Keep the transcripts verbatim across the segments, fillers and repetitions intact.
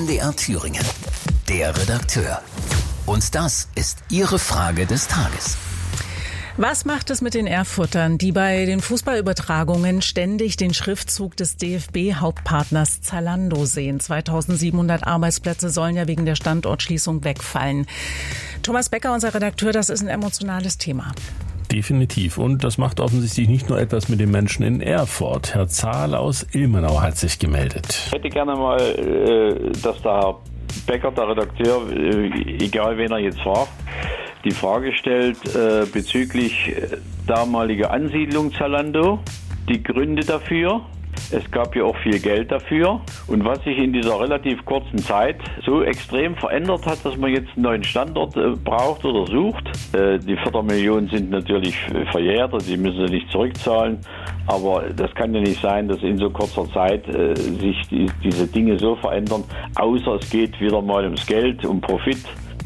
M D R Thüringen. Der Redakteur. Und das ist Ihre Frage des Tages. Was macht es mit den Erfurtern, die bei den Fußballübertragungen ständig den Schriftzug des D F B-Hauptpartners Zalando sehen? zweitausendsiebenhundert Arbeitsplätze sollen ja wegen der Standortschließung wegfallen. Thomas Becker, unser Redakteur, das ist ein emotionales Thema. Definitiv. Und das macht offensichtlich nicht nur etwas mit den Menschen in Erfurt. Herr Zahl aus Ilmenau hat sich gemeldet. Ich hätte gerne mal, dass der Herr Becker, der Redakteur, egal wen er jetzt fragt, die Frage stellt äh, bezüglich damaliger Ansiedlung Zalando, die Gründe dafür. Es gab ja auch viel Geld dafür. Und was sich in dieser relativ kurzen Zeit so extrem verändert hat, dass man jetzt einen neuen Standort äh, braucht oder sucht. Äh, die Fördermillionen sind natürlich verjährt, also die müssen sie nicht zurückzahlen. Aber das kann ja nicht sein, dass in so kurzer Zeit äh, sich die, diese Dinge so verändern, außer es geht wieder mal ums Geld, um Profit.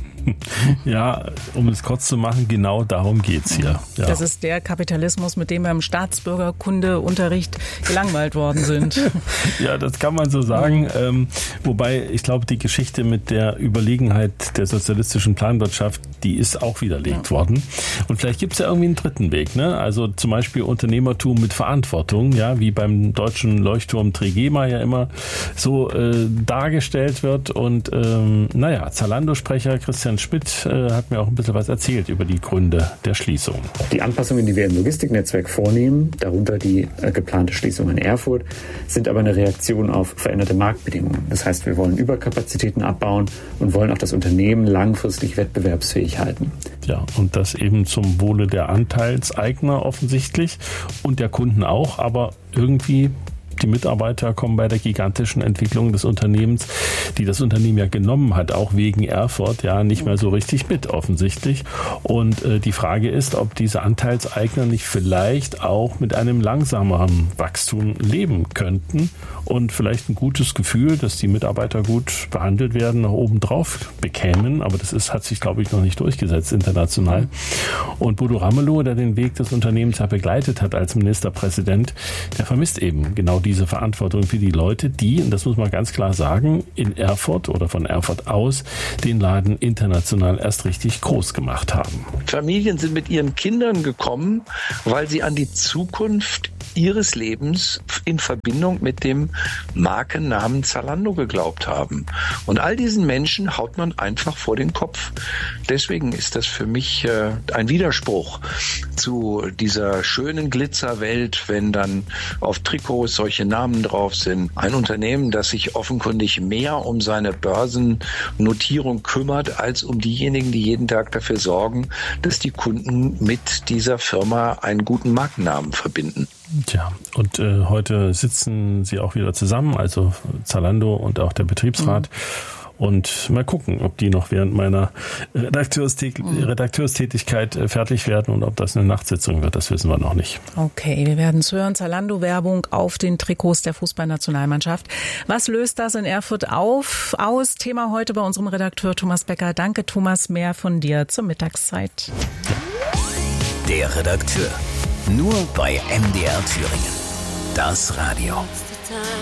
Ja, um es kurz zu machen, genau darum geht's hier. Ja. Das ist der Kapitalismus, mit dem wir im Staatsbürgerkundeunterricht gelangweilt worden sind. Ja, das kann man so sagen. Ähm, wobei, ich glaube, die Geschichte mit der Überlegenheit der sozialistischen Planwirtschaft, die ist auch widerlegt ja. worden. Und vielleicht gibt's ja irgendwie einen dritten Weg, ne? Also zum Beispiel Unternehmertum mit Verantwortung, ja, wie beim deutschen Leuchtturm Trigema ja immer so äh, dargestellt wird. Und ähm, naja, Zalando-Sprecher Christian Schmidt äh, hat mir auch ein bisschen was erzählt über die Gründe der Schließung. Die Anpassungen, die wir im Logistiknetzwerk vornehmen, darunter die äh, geplante Schließung in Erfurt, sind aber eine Reaktion auf veränderte Marktbedingungen. Das heißt, wir wollen Überkapazitäten abbauen und wollen auch das Unternehmen langfristig wettbewerbsfähig halten. Ja, und das eben zum Wohle der Anteilseigner offensichtlich und der Kunden auch, aber irgendwie die Mitarbeiter kommen bei der gigantischen Entwicklung des Unternehmens, die das Unternehmen ja genommen hat, auch wegen Erfurt, ja nicht mehr so richtig mit offensichtlich. Und äh, die Frage ist, ob diese Anteilseigner nicht vielleicht auch mit einem langsameren Wachstum leben könnten und vielleicht ein gutes Gefühl, dass die Mitarbeiter gut behandelt werden, nach oben drauf bekämen. Aber das ist, hat sich, glaube ich, noch nicht durchgesetzt international. Und Bodo Ramelow, der den Weg des Unternehmens ja begleitet hat als Ministerpräsident, der vermisst eben genau die diese Verantwortung für die Leute, die, und das muss man ganz klar sagen, in Erfurt oder von Erfurt aus den Laden international erst richtig groß gemacht haben. Familien sind mit ihren Kindern gekommen, weil sie an die Zukunft ihres Lebens in Verbindung mit dem Markennamen Zalando geglaubt haben. Und all diesen Menschen haut man einfach vor den Kopf. Deswegen ist das für mich äh, ein Widerspruch zu dieser schönen Glitzerwelt, wenn dann auf Trikots solche Namen drauf sind. Ein Unternehmen, das sich offenkundig mehr um seine Börsennotierung kümmert, als um diejenigen, die jeden Tag dafür sorgen, dass die Kunden mit dieser Firma einen guten Markennamen verbinden. Tja, und äh, heute sitzen sie auch wieder zusammen, also Zalando und auch der Betriebsrat. Mhm. Und mal gucken, ob die noch während meiner Redakteurstät- mhm. Redakteurstätigkeit fertig werden und ob das eine Nachtsitzung wird, das wissen wir noch nicht. Okay, wir werden es hören. Zalando-Werbung auf den Trikots der Fußballnationalmannschaft. Was löst das in Erfurt auf, aus? Thema heute bei unserem Redakteur Thomas Becker. Danke, Thomas. Mehr von dir zur Mittagszeit. Der Redakteur. Nur bei M D R Thüringen. Das Radio.